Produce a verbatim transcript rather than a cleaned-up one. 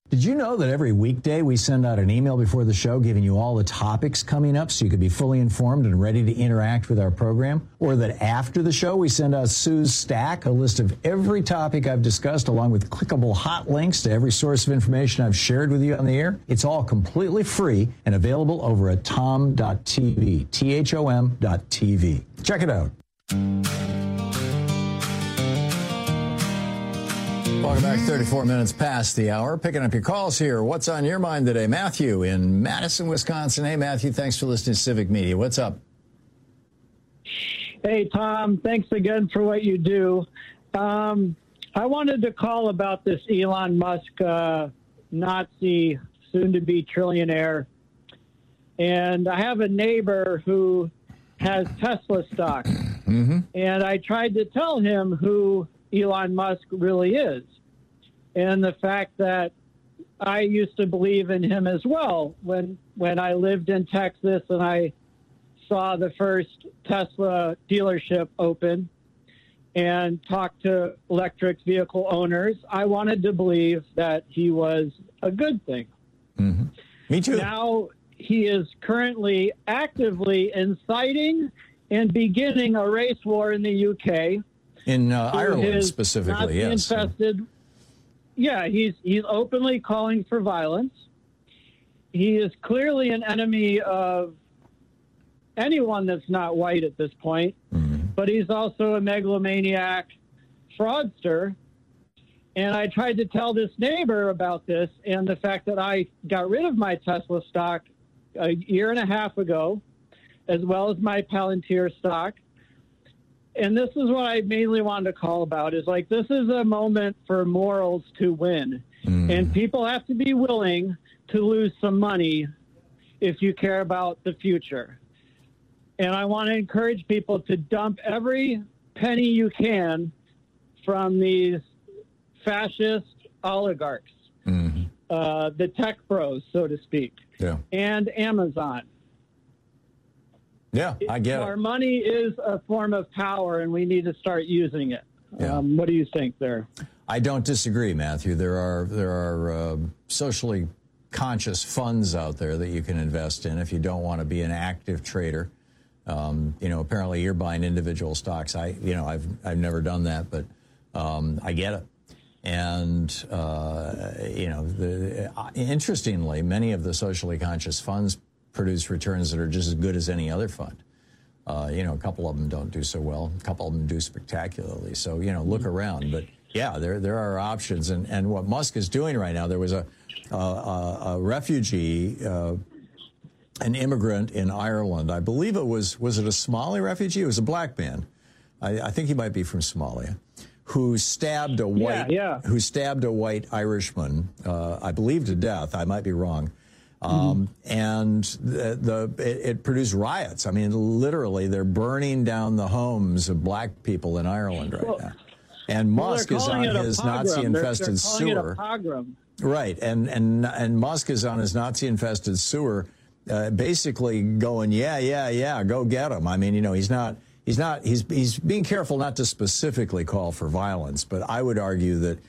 Did you know that every weekday we send out an email before the show giving you all the topics coming up so you could be fully informed and ready to interact with our program? Or that after the show we send out Sue's Stack, a list of every topic I've discussed along with clickable hot links to every source of information I've shared with you on the air? It's all completely free and available over at tom dot t v, T H O M dot T V. Check it out. Welcome back, thirty-four minutes past the hour. Picking up your calls here. What's on your mind today? Matthew in Madison, Wisconsin. Hey, Matthew, thanks for listening to Civic Media. What's up? Hey, Tom, thanks again for what you do. Um, I wanted to call about this Elon Musk uh, Nazi, soon-to-be trillionaire. And I have a neighbor who has Tesla stock. Mm-hmm. And I tried to tell him who Elon Musk really is, and the fact that I used to believe in him as well when when I lived in Texas and I saw the first Tesla dealership open and talked to electric vehicle owners. I wanted to believe that he was a good thing. Mm-hmm. Me too. Now he is currently actively inciting and beginning a race war in the U K. In uh, Ireland specifically, yes. Infested. Yeah, he's he's openly calling for violence. He is clearly an enemy of anyone that's not white at this point, mm-hmm. but he's also a megalomaniac fraudster. And I tried to tell this neighbor about this and the fact that I got rid of my Tesla stock a year and a half ago, as well as my Palantir stock. And this is what I mainly wanted to call about is like, this is a moment for morals to win. Mm. And people have to be willing to lose some money if you care about the future. And I want to encourage people to dump every penny you can from these fascist oligarchs, mm-hmm. uh, the tech bros, so to speak, yeah. and Amazon. Yeah, I get Our it. Our money is a form of power, and we need to start using it. Yeah. Um, what do you think there? I don't disagree, Matthew. There are there are uh, socially conscious funds out there that you can invest in if you don't want to be an active trader. Um, you know, apparently you're buying individual stocks. I, you know, I've I've never done that, but um, I get it. And uh, you know, the, uh, interestingly, many of the socially conscious funds produce returns that are just as good as any other fund. Uh, you know, a couple of them don't do so well. A couple of them do spectacularly. So, you know, look around. But, yeah, there there are options. And, and what Musk is doing right now, there was a, a, a refugee, uh, an immigrant in Ireland. I believe it was, was it a Somali refugee? It was a black man. I, I think he might be from Somalia, who stabbed a white, yeah, yeah. who stabbed a white Irishman, uh, I believe to death. I might be wrong. Um, mm-hmm. And the, the it, it produced riots. I mean, literally, they're burning down the homes of black people in Ireland right well, now. And well, Musk is on his Nazi-infested sewer. Right, and and and Musk is on his Nazi-infested sewer, uh, basically going, yeah, yeah, yeah, go get him. I mean, you know, he's not. He's not. He's he's being careful not to specifically call for violence, but I would argue that